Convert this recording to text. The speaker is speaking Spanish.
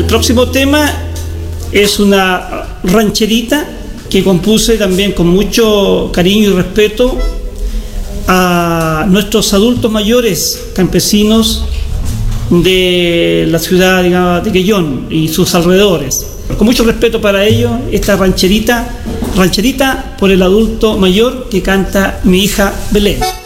El próximo tema es una rancherita que compuse también con mucho cariño y respeto a nuestros adultos mayores campesinos de la ciudad, digamos, de Quellón y sus alrededores. Con mucho respeto para ellos, esta rancherita por el adulto mayor que canta mi hija Belén.